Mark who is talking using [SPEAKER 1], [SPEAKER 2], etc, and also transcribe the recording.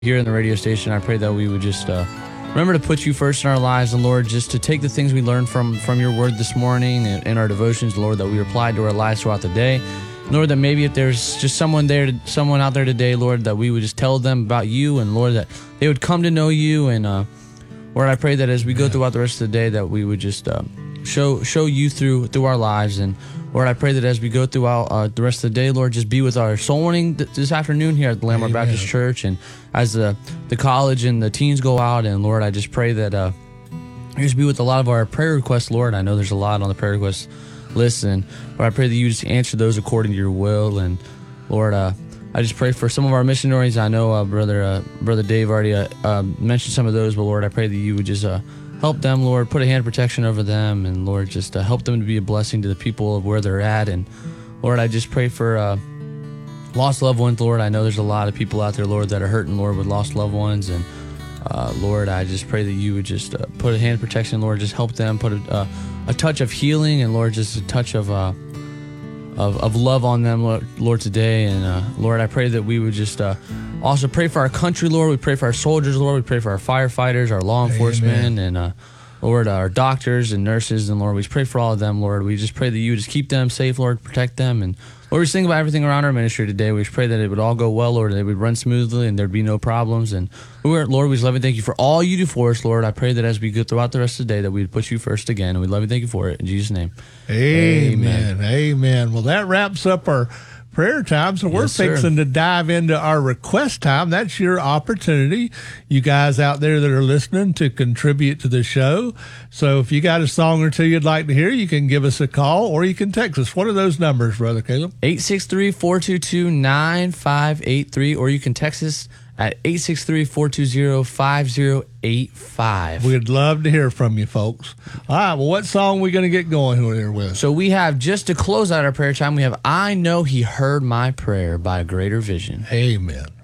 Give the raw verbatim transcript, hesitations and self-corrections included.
[SPEAKER 1] here in the radio station. I pray that we would just uh, remember to put you first in our lives, and Lord, just to take the things we learned from from your word this morning and in our devotions, Lord, that we apply to our lives throughout the day. Lord, that maybe if there's just someone there, someone out there today, Lord, that we would just tell them about you, and Lord, that they would come to know you. And uh, Lord, I pray that as we go throughout the rest of the day, that we would just uh, show show you through through our lives. And Lord, I pray that as we go throughout uh, the rest of the day, Lord, just be with our soul winning th- this afternoon here at the Landmark
[SPEAKER 2] Amen.
[SPEAKER 1] Baptist Church, and as the the college and the teens go out. And Lord, I just pray that uh, you just be with a lot of our prayer requests, Lord. I know there's a lot on the prayer request list, and Lord, I pray that you just answer those according to your will. And Lord, uh, I just pray for some of our missionaries. I know uh, brother uh, brother Dave already uh, uh, mentioned some of those, but Lord, I pray that you would just uh, help them, Lord, put a hand of protection over them, and Lord, just uh, help them to be a blessing to the people of where they're at. And Lord, I just pray for uh, lost loved ones, Lord. I know there's a lot of people out there, Lord, that are hurting, Lord, with lost loved ones. And uh, Lord, I just pray that you would just uh, put a hand of protection, Lord, just help them, put a, uh, a touch of healing, and Lord, just a touch of uh, of, of love on them, Lord, Lord today. And uh, Lord, I pray that we would just uh, also pray for our country, Lord. We pray for our soldiers, Lord. We pray for our firefighters, our law enforcement,
[SPEAKER 2] Amen.
[SPEAKER 1] and uh, Lord, our doctors and nurses. And Lord, we just pray for all of them, Lord. We just pray that you would just keep them safe, Lord, protect them. And Lord, we just think about everything around our ministry today. We just pray that it would all go well, Lord, that it would run smoothly and there'd be no problems. And Lord, we just love and thank you for all you do for us, Lord. I pray that as we go throughout the rest of the day, that we'd put you first again. And we love and thank you for it. In Jesus' name.
[SPEAKER 2] Amen. Amen. Amen. Well, that wraps up our prayer time. So we're
[SPEAKER 1] Yes, sir.
[SPEAKER 2] fixing to dive into our request time. That's your opportunity, you guys out there that are listening, to contribute to the show. So if you got a song or two you'd like to hear, you can give us a call or you can text us. What are those numbers, Brother Caleb?
[SPEAKER 1] eight six three, four two two, nine five eight three, or you can text us at eight six three, four two zero, five zero eight five.
[SPEAKER 2] We'd love to hear from you, folks. All right, well, what song are we going to get going here with?
[SPEAKER 1] So we have, just to close out our prayer time, we have I Know He Heard My Prayer by Greater Vision.
[SPEAKER 2] Amen.